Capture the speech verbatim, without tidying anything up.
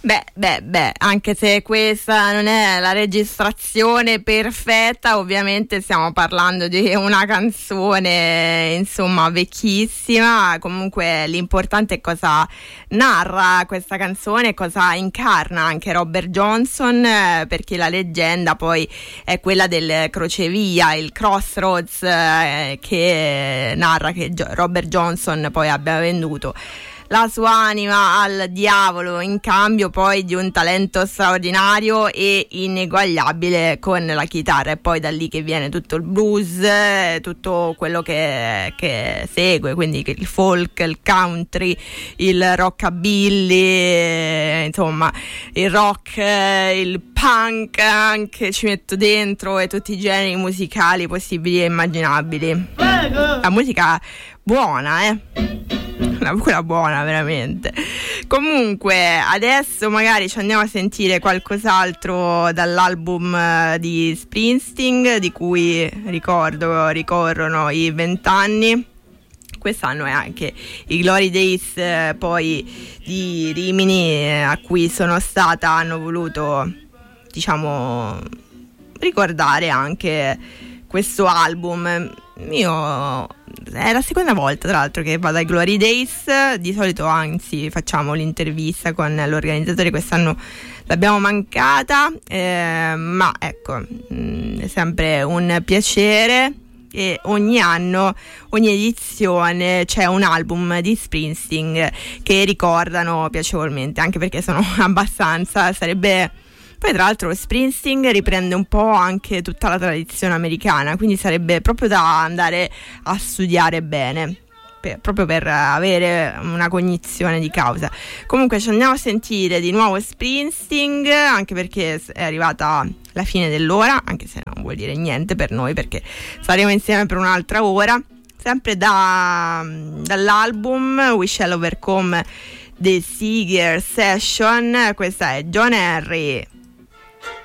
Beh, beh, beh, anche se questa non è la registrazione perfetta, ovviamente stiamo parlando di una canzone, insomma, vecchissima. Comunque l'importante è cosa narra questa canzone, cosa incarna anche Robert Johnson, eh, perché la leggenda poi è quella del crocevia, il Crossroads, eh, che narra che Robert Johnson poi abbia venduto la sua anima al diavolo in cambio poi di un talento straordinario e ineguagliabile con la chitarra. E poi da lì che viene tutto il blues, tutto quello che, che segue, quindi il folk, il country, il rockabilly, insomma il rock, il punk anche ci metto dentro, e tutti i generi musicali possibili e immaginabili. La musica buona, eh quella buona veramente. Comunque adesso magari ci andiamo a sentire qualcos'altro dall'album di Springsteen, di cui ricordo ricorrono i vent'anni. Quest'anno è anche i Glory Days, eh, poi di Rimini, eh, a cui sono stata, hanno voluto, diciamo, ricordare anche questo album. Io è la seconda volta tra l'altro che vado ai Glory Days, di solito anzi facciamo l'intervista con l'organizzatore, quest'anno l'abbiamo mancata, eh, ma ecco, mh, è sempre un piacere. E ogni anno, ogni edizione c'è un album di Springsteen che ricordano piacevolmente, anche perché sono abbastanza, sarebbe... Poi tra l'altro Springsteen riprende un po' anche tutta la tradizione americana, quindi sarebbe proprio da andare a studiare bene, per, proprio per avere una cognizione di causa. Comunque ci andiamo a sentire di nuovo Springsteen, anche perché è arrivata la fine dell'ora, anche se non vuol dire niente per noi perché saremo insieme per un'altra ora, sempre da, dall'album We Shall Overcome The Seeger Session. Questa è John Henry.